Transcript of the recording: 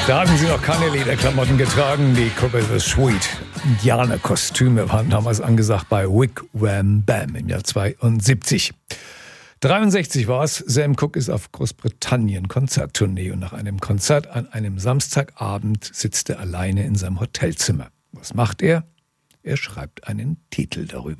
Da hatten sie noch keine Lederklamotten getragen. Die Cook of the Sweet Indianerkostüme waren damals angesagt bei Wig Wam Bam im Jahr 72. 63 war es. Sam Cooke ist auf Großbritannien-Konzerttournee und nach einem Konzert an einem Samstagabend sitzt er alleine in seinem Hotelzimmer. Was macht er? Er schreibt einen Titel darüber.